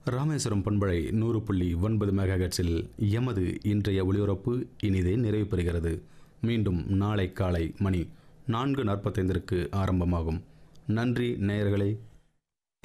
ராமேஸ்வரம் பண்பலை 100.9 மெகாஹெர்ட்ஸில் எமது இன்றைய ஒளிபரப்பு இனிதே நிறைவு பெறுகிறது. மீண்டும் நாளை காலை மணி 4:45 ஆரம்பமாகும். நன்றி நேயர்களே.